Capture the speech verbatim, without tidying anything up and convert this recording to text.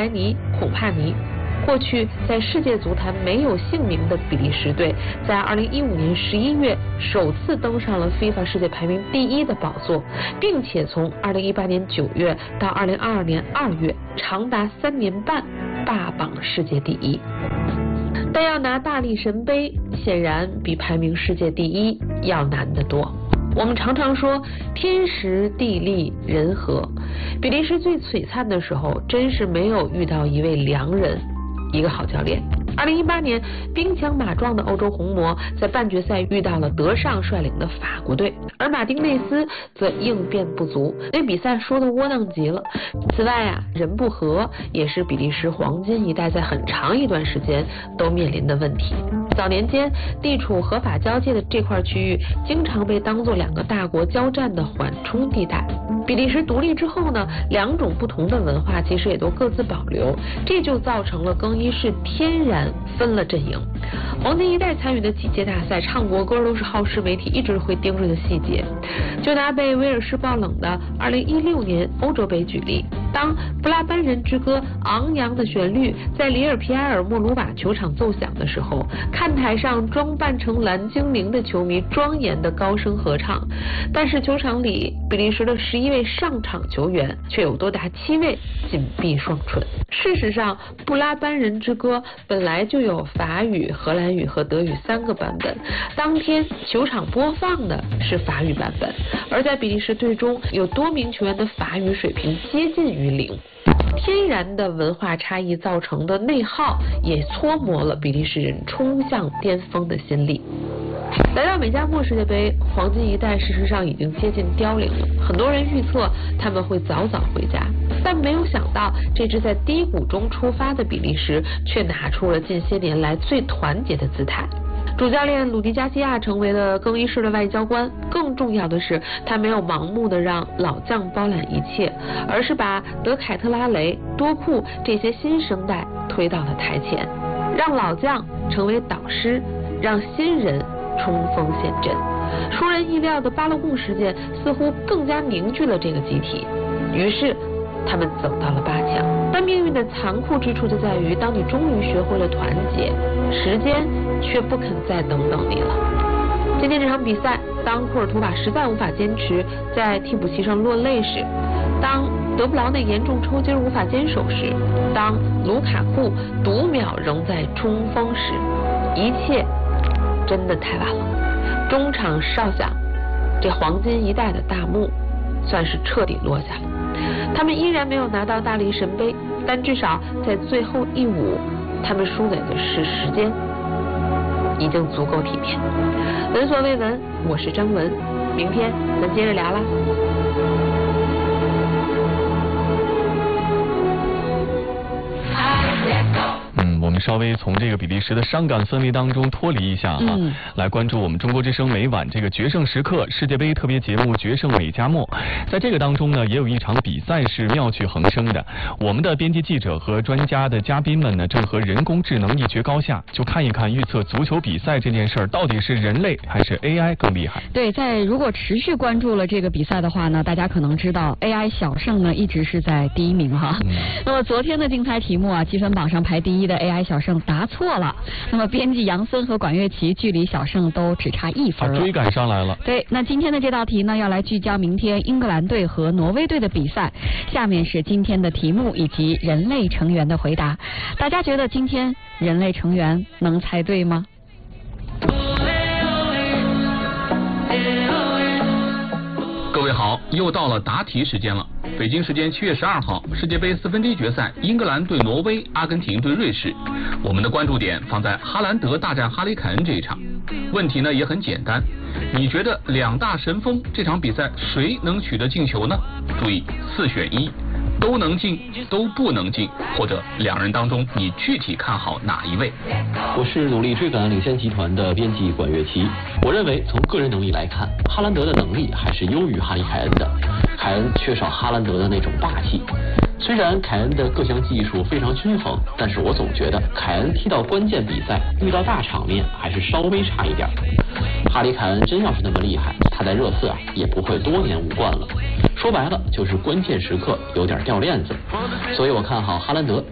莱尼、孔帕尼。过去在世界足坛没有姓名的比利时队，在二零一五年十一月首次登上了 FIFA 世界排名第一的宝座，并且从二零一八年九月到二零二二年二月，长达三年半霸榜世界第一。但要拿大力神杯，显然比排名世界第一要难得多。我们常常说天时地利人和，比利时最璀璨的时候，真是没有遇到一位良人，一个好教练。二零一八年，兵强马壮的欧洲红魔在半决赛遇到了德尚率领的法国队，而马丁内斯则应变不足，那比赛输得窝囊极了。此外啊，人不和也是比利时黄金一代在很长一段时间都面临的问题。早年间，地处合法交界的这块区域，经常被当作两个大国交战的缓冲地带。比利时独立之后呢，两种不同的文化其实也都各自保留，这就造成了更衣室天然分了阵营。黄金一代参与的几届大赛，唱国歌都是好事媒体一直会盯着的细节。就拿被威尔士爆冷的二零一六年欧洲杯举例，当布拉班人之歌昂扬的旋律在里尔皮埃尔莫鲁瓦球场奏响的时候，看台上装扮成蓝精灵的球迷庄严的高声合唱，但是球场里比利时的十一位上场球员却有多达七位紧闭双唇。事实上，布拉班人之歌本来就有法语、荷兰语和德语三个版本，当天球场播放的是法语版本，而在比利时队中有多名球员的法语水平接近于零。天然的文化差异造成的内耗，也搓磨了比利时人冲向巅峰的心力。来到美加墨世界杯，黄金一代事实上已经接近凋零了，很多人预测他们会早早回家，但没有想到这支在低谷中出发的比利时却拿出了近些年来最团结的姿态。主教练鲁迪加西亚成为了更衣室的外交官，更重要的是他没有盲目的让老将包揽一切，而是把德凯特拉雷、多库这些新生代推到了台前，让老将成为导师，让新人冲锋陷阵。出人意料的巴勒贡事件似乎更加凝聚了这个集体，于是他们走到了八强。但命运的残酷之处就在于，当你终于学会了团结，时间却不肯再等等你了。今天这场比赛，当库尔图瓦实在无法坚持在替补席上落泪时，当德布劳内严重抽筋无法坚守时，当卢卡库读秒仍在冲锋时，一切真的太晚了。中场哨响，这黄金一代的大幕算是彻底落下了。他们依然没有拿到大力神杯，但至少在最后一舞，他们输给的是时间，已经足够体面。闻所未闻，我是张文，明天咱接着聊啦。 嗯，我们稍微从这个比利时的伤感氛围当中脱离一下哈、嗯，来关注我们中国之声每晚这个决胜时刻世界杯特别节目《决胜美加墨》。在这个当中呢，也有一场比赛是妙趣横生的。我们的编辑记者和专家的嘉宾们呢，正和人工智能一决高下，就看一看预测足球比赛这件事儿到底是人类还是 A I 更厉害。 对，在如果持续关注了这个比赛的话呢，大家可能知道 A I 小胜呢一直是在第一名哈。嗯、那么昨天的竞猜题目啊，积分榜上排第一的 A I 小胜答错了，那么编辑杨森和管乐琪距离小胜都只差一分了， 追赶上来了。 对，那今天的这道题呢，要来聚焦明天英格兰队和挪威队的比赛。下面是今天的题目以及人类成员的回答，大家觉得今天人类成员能猜对吗？ 各位好，又到了答题时间了。北京时间七月十二号，世界杯四分之一决赛，英格兰对挪威，阿根廷对瑞士。我们的关注点放在哈兰德大战哈里凯恩这一场。问题呢也很简单，你觉得两大神锋这场比赛谁能取得进球呢？注意四选一，都能进，都不能进，或者两人当中你具体看好哪一位？ 我是努力追赶领先集团的编辑管乐琪。我认为从个人能力来看，哈兰德的能力还是优于哈里凯恩的。凯恩缺少哈兰德的那种霸气。虽然凯恩的各项技术非常均衡，但是我总觉得凯恩踢到关键比赛，遇到大场面还是稍微差一点。哈里凯恩真要是那么厉害，他在热刺啊也不会多年无冠了。说白了就是关键时刻有点掉链子。所以我看好哈兰德